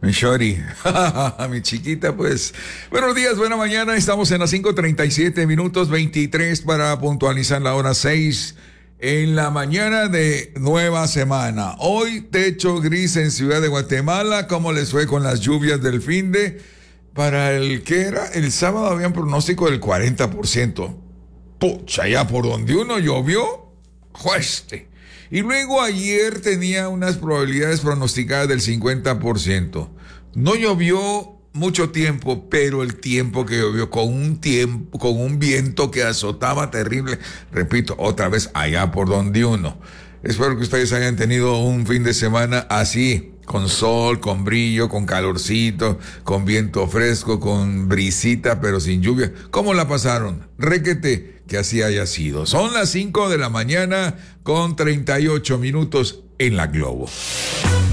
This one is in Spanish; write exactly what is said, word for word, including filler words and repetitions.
Mi Shori, mi chiquita, pues. Buenos días, buena mañana. Estamos en las cinco treinta y siete minutos veintitrés para puntualizar la hora seis en la mañana de nueva semana. Hoy techo gris en Ciudad de Guatemala. ¿Cómo les fue con las lluvias del finde? Para el que era el sábado había un pronóstico del cuarenta por ciento. Pucha, ya por donde uno llovió, jueste. Y luego ayer tenía unas probabilidades pronosticadas del cincuenta por ciento. No llovió mucho tiempo, pero el tiempo que llovió con un tiempo, con un viento que azotaba terrible, repito, otra vez allá por donde uno. Espero que ustedes hayan tenido un fin de semana así, con sol, con brillo, con calorcito, con viento fresco, con brisita, pero sin lluvia. ¿Cómo la pasaron? Requete que así haya sido. Son las cinco de la mañana con treinta y ocho minutos en la Globo.